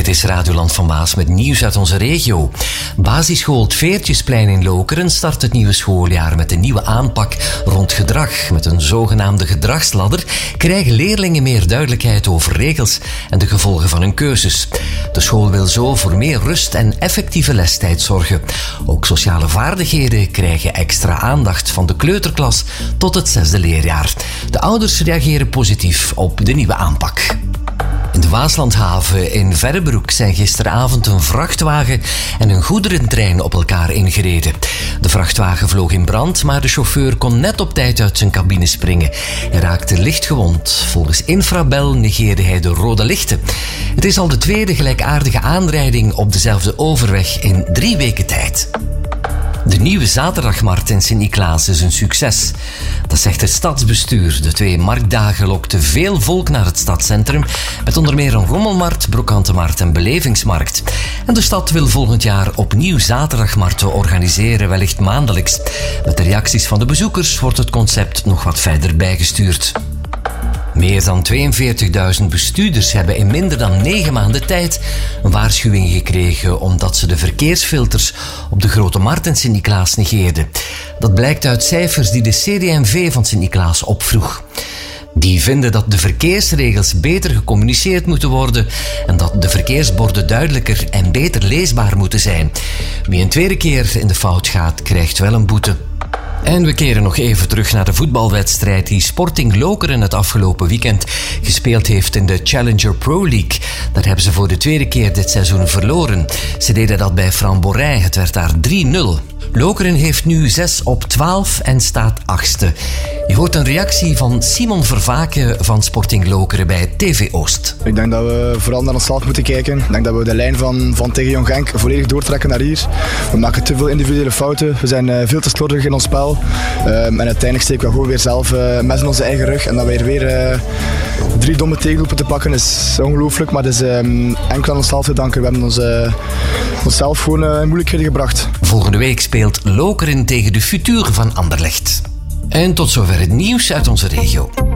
Dit is Radioland van Maas met nieuws uit onze regio. Basisschool Het Veertjesplein in Lokeren start het nieuwe schooljaar met een nieuwe aanpak rond gedrag. Met een zogenaamde gedragsladder krijgen leerlingen meer duidelijkheid over regels en de gevolgen van hun keuzes. De school wil zo voor meer rust en effectieve lestijd zorgen. Ook sociale vaardigheden krijgen extra aandacht van de kleuterklas tot het 6e leerjaar. De ouders reageren positief op de nieuwe aanpak. In de Waaslandhaven in Verrebroek zijn gisteravond een vrachtwagen en een goederentrein op elkaar ingereden. De vrachtwagen vloog in brand, maar de chauffeur kon net op tijd uit zijn cabine springen. Hij raakte licht gewond. Volgens Infrabel negeerde hij de rode lichten. Het is al de tweede gelijkaardige aanrijding op dezelfde overweg in 3 weken tijd. De nieuwe zaterdagmarkt in Sint-Niklaas is een succes. Dat zegt het stadsbestuur. De 2 marktdagen lokten veel volk naar het stadscentrum, met onder meer een rommelmarkt, brokantenmarkt en belevingsmarkt. En de stad wil volgend jaar opnieuw zaterdagmarkten organiseren, wellicht maandelijks. Met de reacties van de bezoekers wordt het concept nog wat verder bijgestuurd. Meer dan 42.000 bestuurders hebben in minder dan 9 maanden tijd een waarschuwing gekregen omdat ze de verkeersfilters op de Grote Markt in Sint-Niklaas negeerden. Dat blijkt uit cijfers die de CD&V van Sint-Niklaas opvroeg. Die vinden dat de verkeersregels beter gecommuniceerd moeten worden en dat de verkeersborden duidelijker en beter leesbaar moeten zijn. Wie een tweede keer in de fout gaat, krijgt wel een boete. En we keren nog even terug naar de voetbalwedstrijd die Sporting Lokeren het afgelopen weekend gespeeld heeft in de Challenger Pro League. Daar hebben ze voor de tweede keer dit seizoen verloren. Ze deden dat bij Framborij. Het werd daar 3-0. Lokeren heeft nu 6 op 12 en staat 8e. Je hoort een reactie van Simon Vervaken van Sporting Lokeren bij TV Oost. Ik denk dat we vooral naar onszelf moeten kijken. Ik denk dat we de lijn van tegen Jong Genk volledig doortrekken naar hier. We maken te veel individuele fouten. We zijn veel te slordig in ons spel. En uiteindelijk steken we gewoon weer zelf mes in onze eigen rug. En dan weer 3 domme tegendoelpunten te pakken is ongelooflijk. Maar het is enkel aan onszelf te danken. We hebben onszelf gewoon in moeilijkheden gebracht. Volgende week speelt Lokeren tegen de Futur van Anderlecht. En tot zover het nieuws uit onze regio.